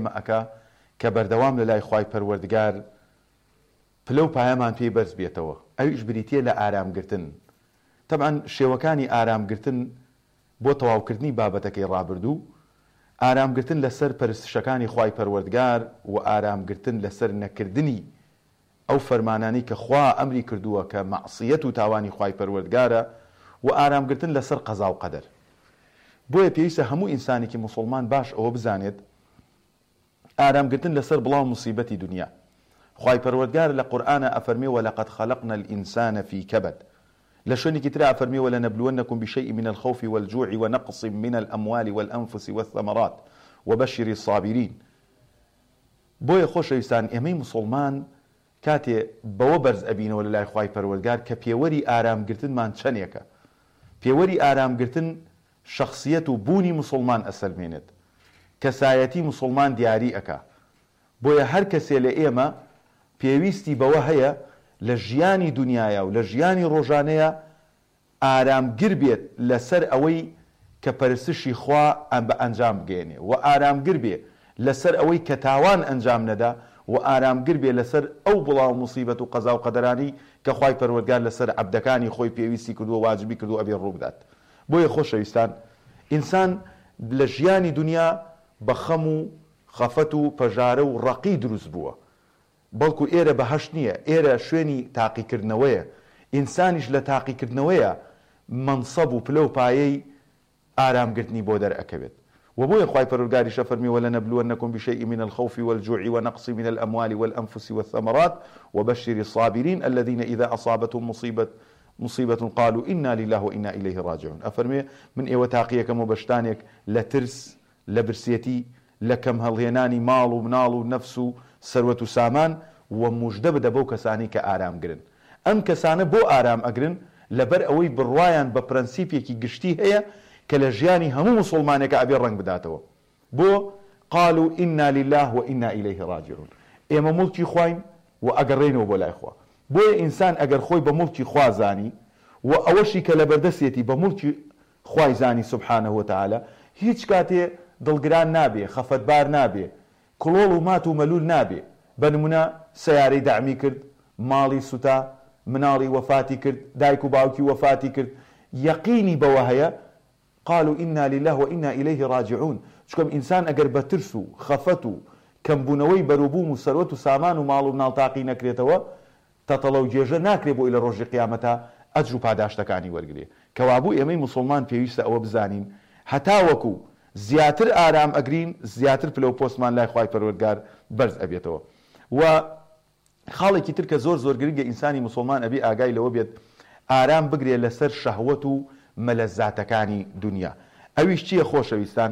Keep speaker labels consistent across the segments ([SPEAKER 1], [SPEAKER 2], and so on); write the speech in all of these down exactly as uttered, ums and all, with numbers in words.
[SPEAKER 1] ئەکا کە بەردەوام لە لای خوای پەروەردگار پلە و پایەمان پێی بەرز بێتەوە. ئەویش بریتیە لە ئارامگرتن. تەبعاً شێوەکانی ئارامگرتن بۆ تەواوکردنی بابەتەکەی ڕابردوو، ئارامگرتن لەسەر پەرستشەکانی خوای پەروەردگار و ئارامگرتن لەسەر نەکردنی ئەو فەرمانانی کە خوا ئەمری کردووە کە مەعسیەت و تاوانی خوای پەروەردگارە، و ئارامگرتن لەسەر قەزا و قەدەر. بۆیە پێویستە هەموو ئینسانێکی مسلمان باش ئەوە بزانێت ئارامگرتن لەسەر بڵاو مصیبەتی دنیا. خوای پەروەردگار لە قورئانە ئەفەرمێ وەلەقەد خەلەقنا الئینسانە فی کەبەد، لە شوێنێکی ترە ئەفەرمێ وەلەنەبلوەنەکم بشەیء من الخەوف والجوع ونقص من الأموال والأنفس والثمرات وبشر الصابرين. بۆیە خۆشەویستان ئێمەی مسلمان کاتێ بەوە بەرز ئەبینەوە لە لای خوای پەروەردگار کە پێوەری ئارامگرتنمان چەندێکە. پێوەری ئارامگرتن شخصیەت و بوونی مسلمان ئەسەلمێنێت، کەسایەتی مسلمان دیاری ئەکا. بۆیە هەر کەسێ لە ئێمە پێویستی بەوە هەیە لە ژیانی دنیاە و لە ژیانی ڕۆژانەیە ئارامگر بێت لەسەر ئەوەی کە پەرستشی خوا ئەم بە ئەنجام بگەێنێ، و ئارامگر بێ لەسەر ئەوەی کە تاوان ئەنجام نەدا، و ئارامگر بێ لەسەر ئەو بڵاو مصیبەت و قەزا و قەدەرانی کە خوای پەروەردگار لەسەر عەبدەکانی خۆی پێویستی کردووە واجبی کردو ئەبێ ڕوو بدات. بۆیە خۆشەویستان ئینسان لە ژیانی دنیا بە خەم و خەفەت و پەژارە و ڕەقی دروست بووە، بەڵکو ئێرە بەهەشت نییە، ئێرە شوێنی تاقیکردنەوەیە. ئینسانیش لە تاقیکردنەوەیە مەنسەب و پلە و پایەی ئارامگرتنی بۆ دەرئەکەوێت. وبويا خواي فرقاري شفرمي ولنبلونكم بشيء من الخوف والجوع ونقص من الأموال والأنفس والثمرات وبشر الصابرين الذين إذا أصابتهم مصيبة مصيبة قالوا إنا لله وإنا إليه راجعون. أفرمي من إيوة تاقيك مبشتانك لترس لبرسيتي لكم هالهيناني مال ومنال ونفس سروة سامان ومجدب دبو كساني كآرام قرن. أم كسانة بو آرام أقرن لبر أوي بروايان ببرنسيبيا كي قشتي هي كالجياني همو مسلمانك أبي الرنگ بداتوا بو قالوا إنا لله وإنا إليه راجعون. إما ملكي خواين وأقرينه بولا إخوة بو إنسان أقر خوي بملكي خوا زاني وأوشي كالبردسيتي بملكي خواي زاني سبحانه وتعالى هيج كاتي دلقران نابي خفت بار نابي كلول ومات وملول نابي بنمنا سياري دعمي كرد مالي ستا مناري وفاتي كرد دايكو باوكي وفاتي كرد يقيني بوهيا قالوا إنا لله وإنا إليه راجعون. شكم إنسان أقر بترسو خفتو كم بنوي بروبوم وسروت سامان ومالو منال تاقي نكريتوا تطلو جيجا ناكريبو إلى رجل قيامتها أجرو باداشتكاني ورقلي كوابو إمي مسلمان بيويستا أو بزانين هتاوكو زياتر آرام أقرين زياتر بلو بوستمان لا يخواي پروردگار برز أبيتوا. و خاڵێکی تر کە زۆر زۆر گرنگە ئینسانی مسلمان ئەبێ ئاگای لەوە بێت ئارام بگرێ لەسەر شەهوەت و مەلەزاتەکانی دنیا. ئەویش چییە خۆشەویستان؟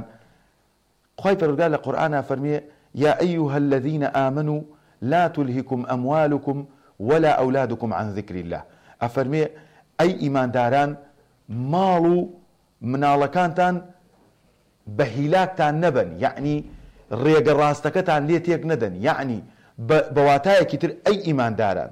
[SPEAKER 1] خوای پەروەردگار لە قورئانە فەرمێ یا ئەیها الذین آمنوا لا تلهکم ئەموالکم ولا ئەولادکم عن ذکر الله. ئەفەرمێ ئەی ئیمانداران ماڵ و مناڵەکانتان بە هیلاکتان نەبن، یعنی ڕێگە ڕاستەکەتان لێ تێک نەدەن، یعنی بواتایەکی تر ئەی ئیمانداران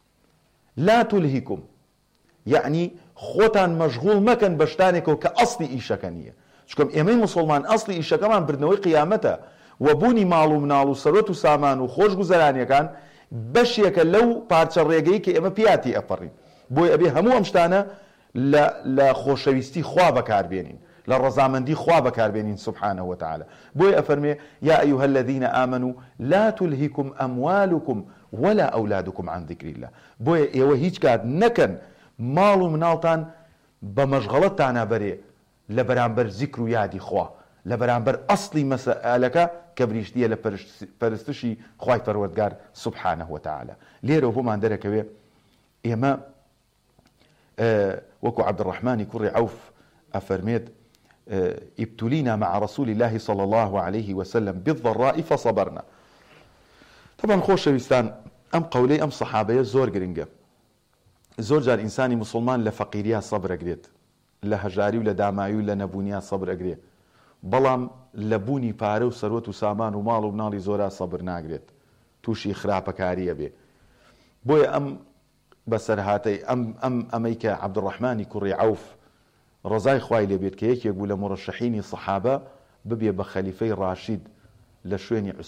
[SPEAKER 1] لا تلهکم یعنی خۆتان مەشغوڵ مەکەن بە شتانێکەوە کە ئەسڵی ئیشەکە نییە. چونکە ئێمەی مسلمان ئەسڵی ئیشەکەمان بردنەوەی قیامەتە و بوونی ماڵ و مناڵ و سەرۆت و سامان و خۆش گوزەرانیەکان بەشێکە لەو پارچە ڕێگەی کە ئێمە پیاتی ئەپەڕین. بۆی ئەبێ هەموو ئەم شتانە لە خۆشەویستی خوا بەکاربێنین، لە ڕەزامەندی خوا بەکاربێنین سبحانه وتعالى. بۆی ئەفەرمێ یا ئەیها الذین آمنوا لا تلهکم ئەموالکم ولا ئەولادکم عن ذکر الله. بۆیە ئێوە هیچ کات نەکەن ماڵ و مناڵتان بە مەشغەڵەتتانە بەرێ لە بەرامبەر زیکر و یادی خوا، لە بەرامبەر ئەسڵی مەسئلەکە کە بریشتیە لە پەرستشی خوای پەروەردگار سبحانه وتعالى. لێرە بۆمان دەرەکەوێ ئێمە وەکو عەبدوڕەحمانی کوڕی عەوف ئەفەرمێت ابتلينا مع رسول الله صلى الله عليه وسلم بالضراء فصبرنا. طبعا خۆشەویستان ئەم قەولەی ئەم سەحابەیە زۆر گرنگە. زۆر جار ئینسانی مسلمان لە فەقیریە سەبر ئەگرێت، لە هەژاری و لە دامایی و لە نەبوونیە سەبر ئەگرێ، بەڵام لە بوونی پارە و سەرۆت و سامان و ماڵ و مناڵی زۆرە سەبر ناگرێت، تووشی خراپەکاریە بێ. بۆیە ئەم بەسەرهاتەی ئەم ئەم ئەمەی کە عەبدوڕەحمانی کوڕی عەوف ڕزای خوای لێبێت کە یەکێک بوو لە مڕەشەحینی سەحابە ببێ بە خەلیفەی ڕاشید لە شوێنی